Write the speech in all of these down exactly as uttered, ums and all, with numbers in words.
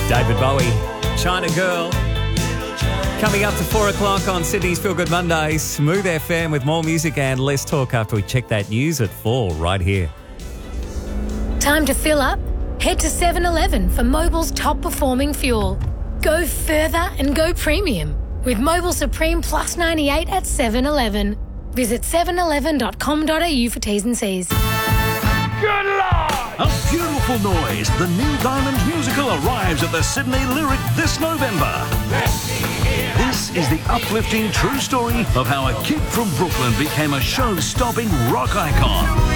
David Bowie, China Girl. Coming up to four o'clock on Sydney's Feel Good Monday, Smooth F M with more music and less talk after we check that news at four right here. Time to fill up? Head to seven eleven for Mobil's top performing fuel. Go further and go premium with Mobil Supreme Plus ninety-eight at seven eleven. Visit seven eleven dot com dot a u for T's and C's. Good Lord! A beautiful noise. The Neil Diamond musical arrives at the Sydney Lyric this November. This is the uplifting true story of how a kid from Brooklyn became a show-stopping rock icon.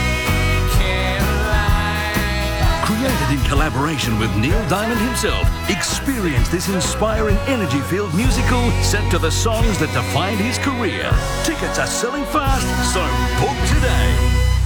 Created in collaboration with Neil Diamond himself, experience this inspiring energy-filled musical set to the songs that defined his career. Tickets are selling fast, so book today.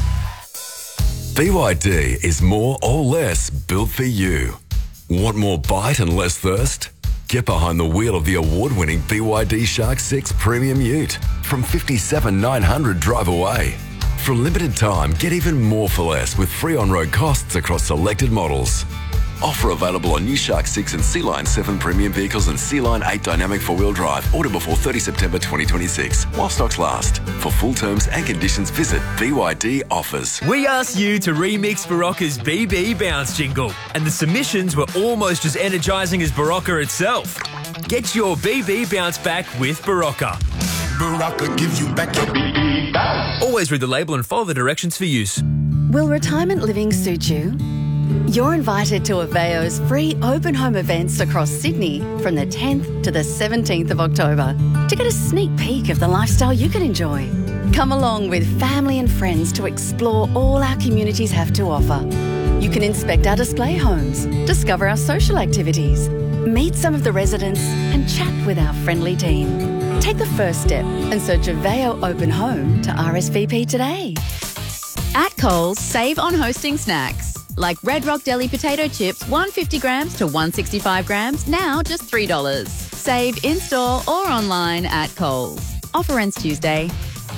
B Y D is more or less built for you. Want more bite and less thirst? Get behind the wheel of the award-winning B Y D Shark six Premium Ute from fifty-seven thousand nine hundred drive away. For a limited time, get even more for less with free on-road costs across selected models. Offer available on new Shark six and Sea Line seven premium vehicles and Sea Line eight dynamic four-wheel drive. Order before thirtieth September twenty twenty-six, while stocks last. For full terms and conditions, visit B Y D Offers. We asked you to remix Barocca's B B Bounce jingle, and the submissions were almost as energising as Barocca itself. Get your B B Bounce back with Barocca. Barocca gives you back your B B bounce. Always read the label and follow the directions for use. Will retirement living suit you? You're invited to Aveo's free open home events across Sydney from the tenth to the seventeenth of October to get a sneak peek of the lifestyle you can enjoy. Come along with family and friends to explore all our communities have to offer. You can inspect our display homes, discover our social activities, meet some of the residents and chat with our friendly team. Take the first step and search Aveo Open Home to R S V P today. At Coles, save on hosting snacks. Like Red Rock Deli potato chips, one hundred fifty grams to one hundred sixty-five grams, now just three dollars. Save in-store or online at Coles. Offer ends Tuesday.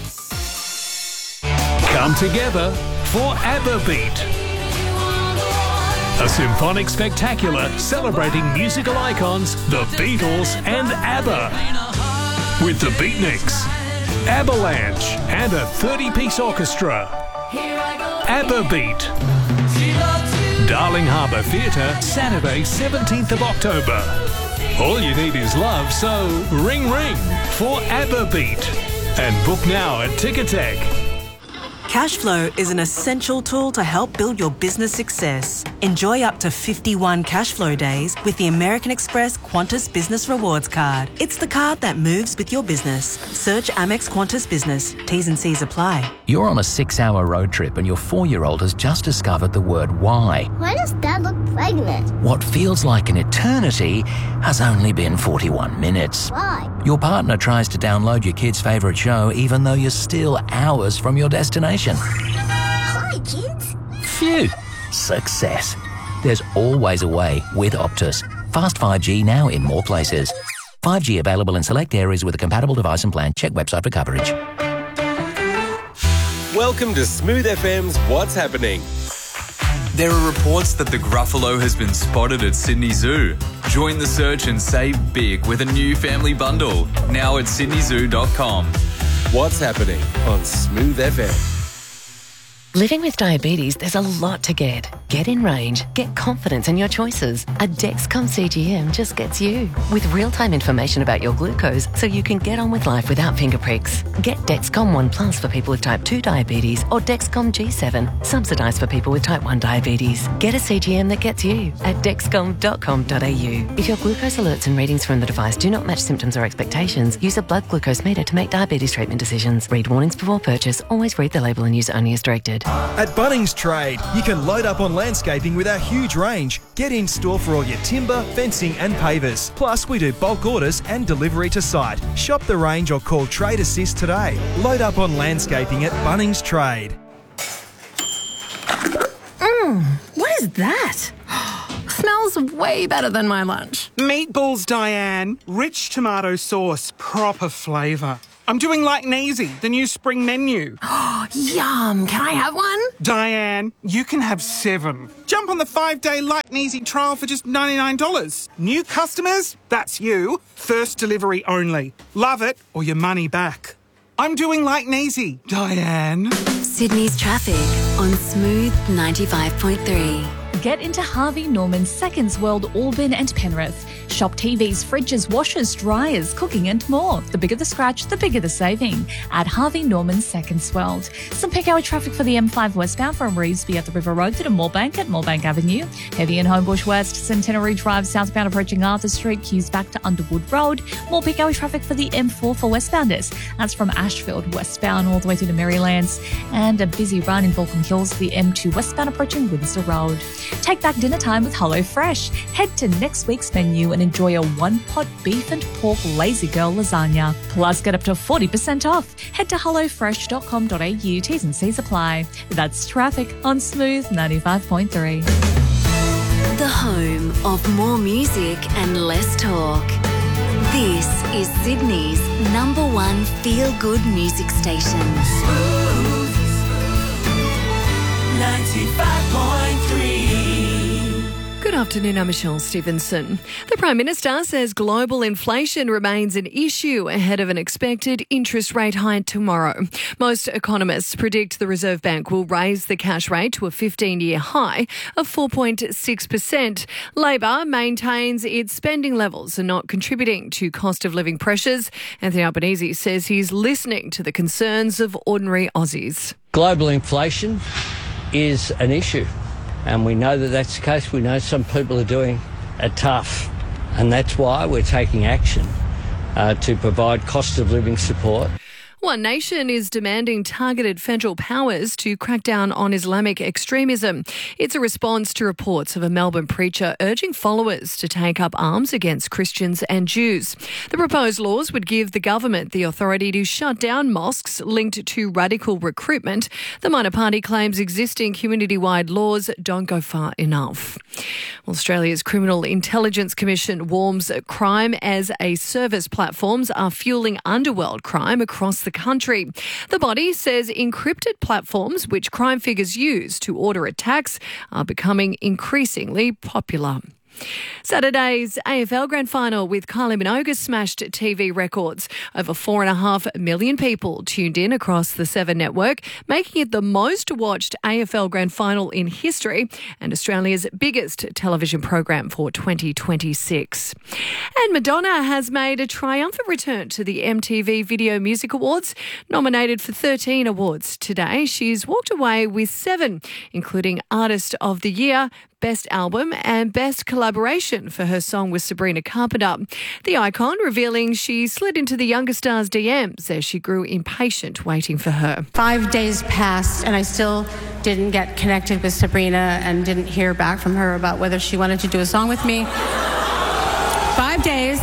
Come together for ABBA Beat. A symphonic spectacular celebrating musical icons, the Beatles and ABBA. With the Beatniks, Avalanche and a thirty-piece orchestra. ABBA Beat. Darling Harbour Theatre, Saturday, seventeenth of October. All you need is love, so ring ring for ABBA Beat. And book now at Ticketek. Cashflow is an essential tool to help build your business success. Enjoy up to fifty-one Cashflow days with the American Express Qantas Business Rewards Card. It's the card that moves with your business. Search Amex Qantas Business. T's and C's apply. You're on a six-hour road trip and your four-year-old has just discovered the word why. Why does Dad look pregnant? What feels like an eternity has only been forty-one minutes. Why? Your partner tries to download your kid's favourite show even though you're still hours from your destination. Hi, kids. Phew. Success. There's always a way with Optus. Fast five G now in more places. five G available in select areas with a compatible device and plan. Check website for coverage. Welcome to Smooth F M's What's Happening. There are reports that the Gruffalo has been spotted at Sydney Zoo. Join the search and save big with a new family bundle. Now at sydney zoo dot com. What's Happening on Smooth F M. Living with diabetes, there's a lot to get. Get in range, get confidence in your choices. A Dexcom C G M just gets you. With real-time information about your glucose so you can get on with life without finger pricks. Get Dexcom One Plus for people with type two diabetes or Dexcom G seven, subsidised for people with type one diabetes. Get a C G M that gets you at dexcom dot com dot a u. If your glucose alerts and readings from the device do not match symptoms or expectations, use a blood glucose meter to make diabetes treatment decisions. Read warnings before purchase. Always read the label and use only as directed. At Bunnings Trade, you can load up on landscaping with our huge range. Get in store for all your timber, fencing and pavers. Plus, we do bulk orders and delivery to site. Shop the range or call Trade Assist today. Load up on landscaping at Bunnings Trade. Mmm, what is that? Smells way better than my lunch. Meatballs, Diane. Rich tomato sauce, proper flavour. I'm doing Like Neasy, the new spring menu. Yum. Can I have one? Diane, you can have seven. Jump on the five-day Like Neasy trial for just ninety-nine dollars. New customers? That's you. First delivery only. Love it or your money back. I'm doing Like Neasy, Diane. Sydney's traffic on Smooth ninety-five point three. Get into Harvey Norman's Seconds World, Auburn and Penrith. Shop T Vs, fridges, washers, dryers, cooking and more. The bigger the scratch, the bigger the saving. At Harvey Norman's Seconds World. Some peak hour traffic for the M five westbound from Revesby at the River Road to Moorebank at Moorebank Avenue. Heavy in Homebush West, Centenary Drive southbound approaching Arthur Street, queues back to Underwood Road. More peak hour traffic for the M four for westbounders. That's from Ashfield westbound all the way through the Marylands. And a busy run in Balkan Hills, the M two westbound approaching Windsor Road. Take back dinner time with HelloFresh. Head to next week's menu and enjoy a one-pot beef and pork Lazy Girl lasagna. Plus, get up to forty percent off. Head to hello fresh dot com dot a u. T's and C's apply. That's traffic on Smooth ninety-five point three. The home of more music and less talk. This is Sydney's number one feel-good music station. Smooth ninety-five point three. Good afternoon, I'm Michelle Stevenson. The Prime Minister says global inflation remains an issue ahead of an expected interest rate hike tomorrow. Most economists predict the Reserve Bank will raise the cash rate to a fifteen-year high of four point six percent. Labor maintains its spending levels are not contributing to cost of living pressures. Anthony Albanese says he's listening to the concerns of ordinary Aussies. Global inflation is an issue. And we know that that's the case. We know some people are doing it tough. And that's why we're taking action uh, to provide cost of living support. One Nation is demanding targeted federal powers to crack down on Islamic extremism. It's a response to reports of a Melbourne preacher urging followers to take up arms against Christians and Jews. The proposed laws would give the government the authority to shut down mosques linked to radical recruitment. The minor party claims existing community-wide laws don't go far enough. Australia's Criminal Intelligence Commission warns that crime as a service platforms are fueling underworld crime across the country. The body says encrypted platforms, which crime figures use to order attacks, are becoming increasingly popular. Saturday's A F L Grand Final with Kylie Minogue smashed T V records. Over four and a half million people tuned in across the Seven network, making it the most watched A F L Grand Final in history and Australia's biggest television program for twenty twenty-six. And Madonna has made a triumphant return to the M T V Video Music Awards. Nominated for thirteen awards today, she's walked away with seven, including Artist of the Year, Best Album and Best Collaboration for her song with Sabrina Carpenter. The icon revealing she slid into the younger star's D Ms as she grew impatient waiting for her. Five days passed and I still didn't get connected with Sabrina and didn't hear back from her about whether she wanted to do a song with me. Five days,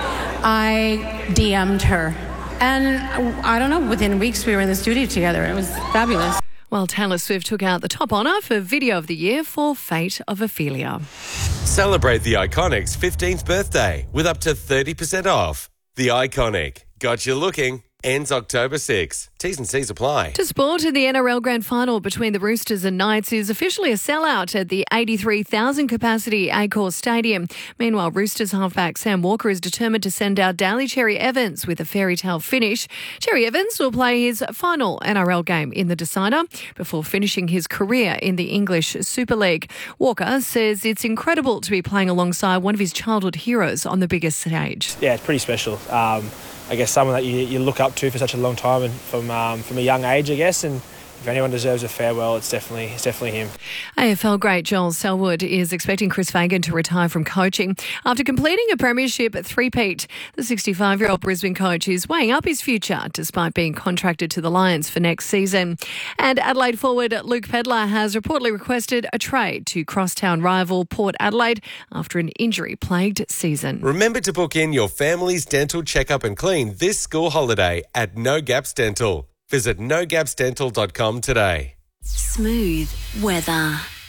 I D M'd her. And I don't know, within weeks we were in the studio together. It was fabulous. While Taylor Swift took out the top honour for Video of the Year for Fate of Ophelia. Celebrate the Iconic's fifteenth birthday with up to thirty percent off. The Iconic. Got you looking. Ends October sixth. T's and C's apply. To sport, the N R L Grand Final between the Roosters and Knights is officially a sellout at the eighty-three thousand capacity Accor Stadium. Meanwhile, Roosters halfback Sam Walker is determined to send out Daly Cherry Evans with a fairy tale finish. Cherry Evans will play his final N R L game in the decider before finishing his career in the English Super League. Walker says it's incredible to be playing alongside one of his childhood heroes on the biggest stage. Yeah, it's pretty special. Um, I guess someone that you, you look up to for such a long time and from um, from a young age, I guess, and if anyone deserves a farewell, it's definitely it's definitely him. A F L great Joel Selwood is expecting Chris Fagan to retire from coaching after completing a premiership three-peat. The sixty-five-year-old Brisbane coach is weighing up his future despite being contracted to the Lions for next season. And Adelaide forward Luke Pedlar has reportedly requested a trade to crosstown rival Port Adelaide after an injury-plagued season. Remember to book in your family's dental checkup and clean this school holiday at No Gaps Dental. Visit no gaps dental dot com today. Smooth weather.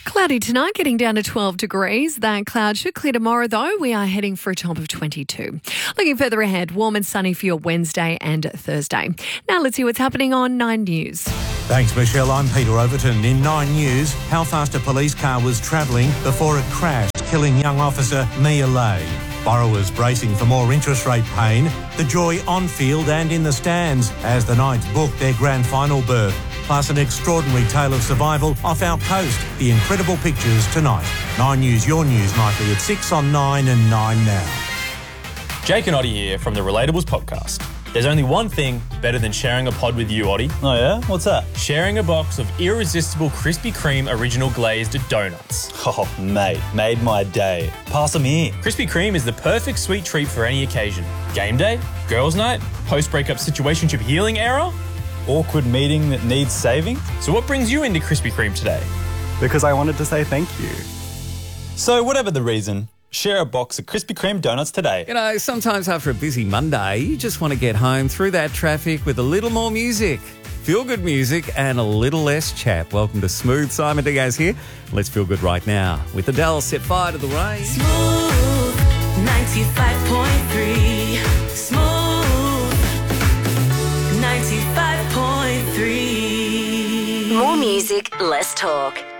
Cloudy tonight, getting down to twelve degrees. That cloud should clear tomorrow, though. We are heading for a top of twenty-two. Looking further ahead, warm and sunny for your Wednesday and Thursday. Now let's see what's happening on Nine News. Thanks, Michelle. I'm Peter Overton. In Nine News, how fast a police car was travelling before it crashed, killing young officer Mia Lay. Borrowers bracing for more interest rate pain. The joy on field and in the stands as the Knights book their grand final berth. Plus an extraordinary tale of survival off our coast. The incredible pictures tonight. Nine News, your news nightly at six on Nine and Nine now. Jake and Oddie here from the Relatables podcast. There's only one thing better than sharing a pod with you, Oddie. Oh yeah? What's that? Sharing a box of irresistible Krispy Kreme original glazed donuts. Oh, mate, made my day. Pass them here. Krispy Kreme is the perfect sweet treat for any occasion. Game day, girls' night, post-breakup situationship healing era, awkward meeting that needs saving. So what brings you into Krispy Kreme today? Because I wanted to say thank you. So whatever the reason, share a box of Krispy Kreme donuts today. You know, sometimes after a busy Monday, you just want to get home through that traffic with a little more music. Feel good music and a little less chat. Welcome to Smooth. Simon Diaz here. Let's feel good right now with Adele, Set Fire to the Rain. Smooth ninety-five point three. Smooth ninety-five point three. More music, less talk.